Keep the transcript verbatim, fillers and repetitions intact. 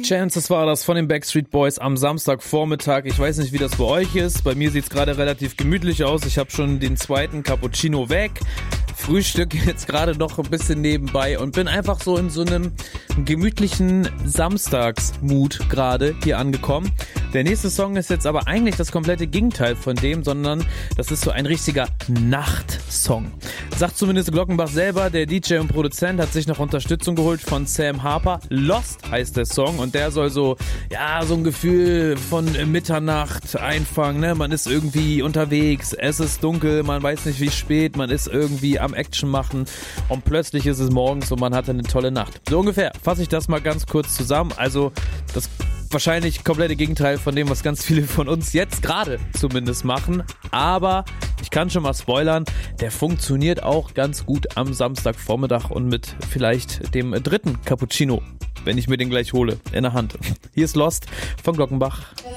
Chances war das von den Backstreet Boys am Samstagvormittag. Ich weiß nicht, wie das bei euch ist. Bei mir sieht's gerade relativ gemütlich aus. Ich habe schon den zweiten Cappuccino weg. Frühstück jetzt gerade noch ein bisschen nebenbei und bin einfach so in so einem gemütlichen Samstagsmut gerade hier angekommen. Der nächste Song ist jetzt aber eigentlich das komplette Gegenteil von dem, sondern das ist so ein richtiger Nachtsong. Sagt zumindest Glockenbach selber, der D J und Produzent hat sich noch Unterstützung geholt von Sam Harper. Lost heißt der Song und der soll so, ja, so ein Gefühl von Mitternacht einfangen, ne? Man ist irgendwie unterwegs, es ist dunkel, man weiß nicht wie spät, man ist irgendwie am Action machen und plötzlich ist es morgens und man hatte eine tolle Nacht. So ungefähr fasse ich das mal ganz kurz zusammen. Also das wahrscheinlich komplette Gegenteil von dem, was ganz viele von uns jetzt gerade zumindest machen. Aber ich kann schon mal spoilern, der funktioniert auch ganz gut am Samstagvormittag und mit vielleicht dem dritten Cappuccino, wenn ich mir den gleich hole, in der Hand. Hier ist Lost von Glockenbach.